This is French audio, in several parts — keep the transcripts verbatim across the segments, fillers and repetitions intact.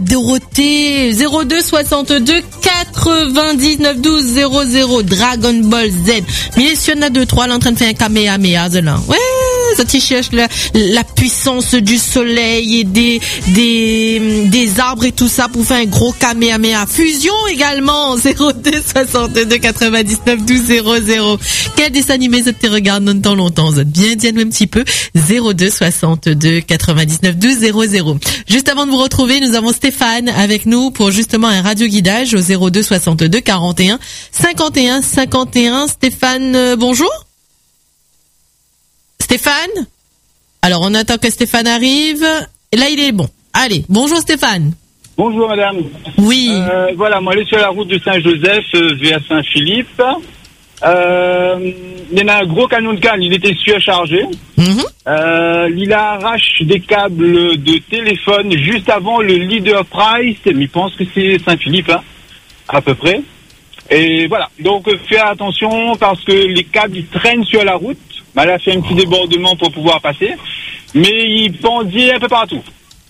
Dorothée. zéro deux soixante-deux quatre-vingt-dix-neuf douze zéro zéro. Dragon Ball Z. Milessiona deux trois, là en train de faire un kamehameha, là. Ouais, ça t'y cherche la, la puissance du soleil et des, des, des arbres et tout ça pour faire un gros kamehameha. Fusion également. zéro deux soixante-deux quatre-vingt-dix-neuf douze zéro zéro. Quel dessin animé ça te regarde dans tant longtemps? Ça bien dit un petit peu. zéro deux soixante-deux quatre-vingt-dix-neuf douze zéro zéro. Juste avant de vous retrouver, nous avons Stéphane avec nous pour justement un radio guidage au zéro deux soixante-deux quarante et un cinquante et un cinquante et un. Stéphane, euh, bonjour. Stéphane? Alors, on attend que Stéphane arrive. Et là, il est bon. Allez, bonjour Stéphane. Bonjour madame. Oui. Euh, voilà, moi je suis sur la route de Saint-Joseph euh, vers Saint-Philippe. Euh, il y en a un gros camion de canne, il était surchargé. Mm-hmm. Euh, il arrache des câbles de téléphone juste avant le Leader Price, mais je pense que c'est Saint-Philippe, hein, à peu près. Et voilà, donc faire attention parce que les câbles ils traînent sur la route. Elle a fait un petit débordement pour pouvoir passer, mais il pendit un peu partout.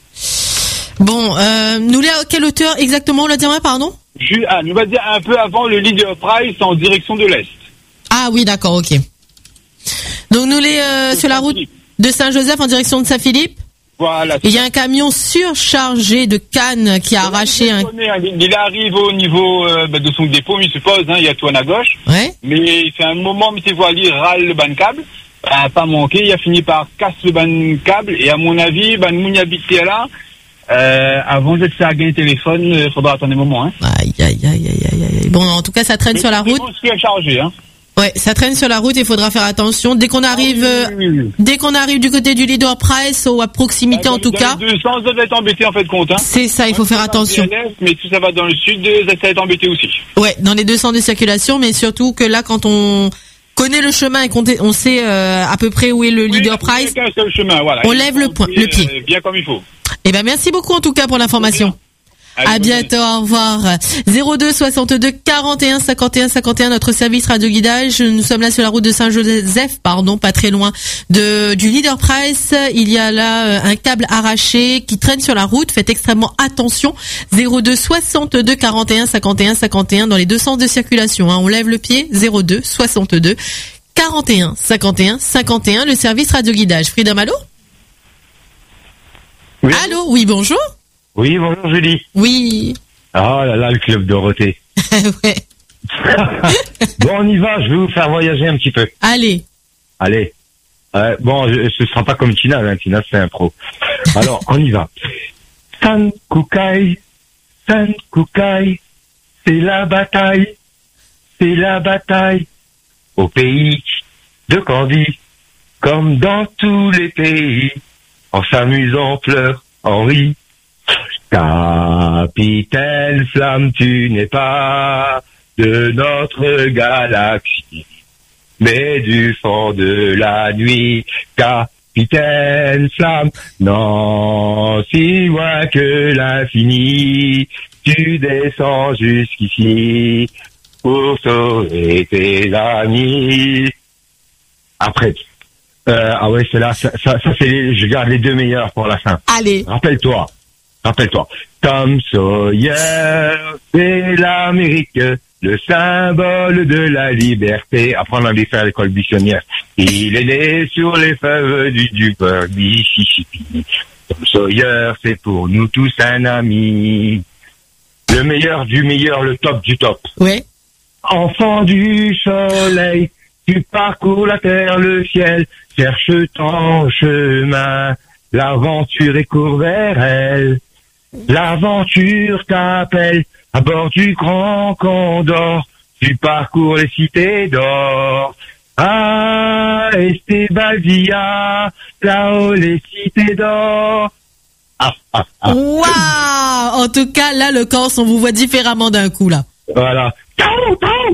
Bon, euh, nous l'est à quelle hauteur exactement, on l'a dit, pardon? Je, ah, nous va dire un peu avant le Leader Price en direction de l'Est. Ah oui, d'accord, ok. Donc nous l'est euh, sur la route de Saint-Joseph en direction de Saint-Philippe. Voilà. Il y a un camion surchargé de cannes qui a arraché un... Il arrive au niveau euh, de son dépôt, je suppose, hein, il y a tout à gauche. Ouais. Mais il fait un moment, mais tu vois, il râle le ban câble. Euh, pas manqué, il a fini par casser le ban câble. Et à mon avis, ben, nous, on y habitait là. Euh, avant de faire gagner le téléphone, il faudra attendre un moment, hein. Aïe, aïe, aïe, aïe, aïe, aïe. Bon, en tout cas, ça traîne mais sur la route. C'est chargé, hein. Ouais, ça traîne sur la route, il faudra faire attention. Dès qu'on arrive, ah, oui, oui, oui. dès qu'on arrive du côté du Leader Price ou à proximité ah, en tout cas. Dans les deux sens, ça va être embêté en fait compte, hein. C'est ça, il faut faire attention. Mais si ça va dans le sud, ça va être embêté aussi. Ouais, dans les deux sens de circulation, mais surtout que là, quand on connaît le chemin et qu'on on sait euh, à peu près où est le Leader oui, Price, seul chemin, voilà. on lève le point, le pied. Euh, bien comme il faut. Eh ben, merci beaucoup en tout cas pour l'information. À bientôt, au revoir. zéro deux soixante-deux quarante et un cinquante et un cinquante et un, notre service radio guidage. Nous sommes là sur la route de Saint-Joseph, pardon, pas très loin de du Leader Price. Il y a là un câble arraché qui traîne sur la route. Faites extrêmement attention. zéro deux soixante-deux quarante et un cinquante et un cinquante et un dans les deux sens de circulation. Hein. On lève le pied. zéro deux soixante-deux quarante et un cinquante et un cinquante et un, le service radio guidage. Frida Malo? Oui. Allô? Oui, bonjour. Oui, bonjour Julie. Oui. Oh là là, le club Dorothée. Ouais. Bon, on y va, je vais vous faire voyager un petit peu. Allez. Allez. Euh, bon, je, ce sera pas comme Tina, hein. Tina c'est un pro. Alors, on y va. San Kukai, San Kukai, c'est la bataille, c'est la bataille. Au pays de Candy, comme dans tous les pays, en s'amusant, on pleure, on rit. Capitaine Flamme, tu n'es pas de notre galaxie, mais du fond de la nuit. Capitaine Flamme, non, si loin que l'infini, tu descends jusqu'ici pour sauver tes amis. Après, euh, ah ouais, c'est là, ça, ça, ça c'est, les, je garde les deux meilleurs pour la fin. Allez. Rappelle-toi. Rappelle-toi, Tom Sawyer, c'est l'Amérique, le symbole de la liberté. Après, on avait fait à l'école buissonnière. Il est né sur les feuilles du Duper Mississippi. Tom Sawyer, c'est pour nous tous un ami. Le meilleur du meilleur, le top du top. Ouais. Enfant du soleil, tu parcours la terre, le ciel, cherche ton chemin. L'aventure est court vers elle. L'aventure t'appelle à bord du Grand Condor. Tu parcours les cités d'or. Ah, Estebaldia, là-haut les cités d'or. Ah, ah, ah. Waouh! En tout cas, là, le Corse, on vous voit différemment d'un coup, là. Voilà.